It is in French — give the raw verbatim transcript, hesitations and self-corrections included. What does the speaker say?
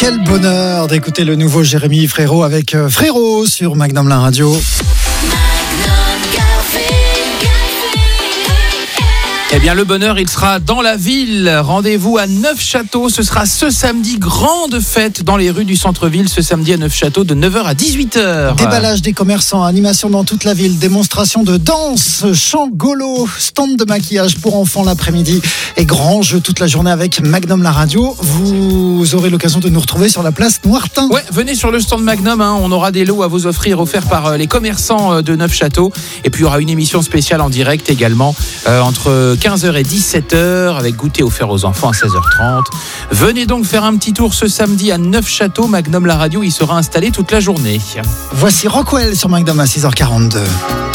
quel bonheur d'écouter le nouveau Jérémy Frérot avec euh, Frérot sur Magnum la radio. Eh bien, le bonheur, il sera dans la ville. Rendez-vous à Neufchâteau. Ce sera ce samedi, grande fête dans les rues du centre-ville. Ce samedi à Neufchâteau, de neuf heures à dix-huit heures. Déballage des commerçants, animation dans toute la ville, démonstration de danse, chant golo, stand de maquillage pour enfants l'après-midi et grand jeu toute la journée avec Magnum la radio. Vous aurez l'occasion de nous retrouver sur la place Noirtin. Ouais, venez sur le stand Magnum. Hein. On aura des lots à vous offrir, offerts par les commerçants de Neufchâteau. Et puis, il y aura une émission spéciale en direct également euh, entre quinze heures et dix-sept heures avec goûter offert aux enfants à seize heures trente. Venez donc faire un petit tour ce samedi à Neufchâteau. Magnum la radio, il sera installé toute la journée. Voici Rockwell sur Magnum à six heures quarante-deux.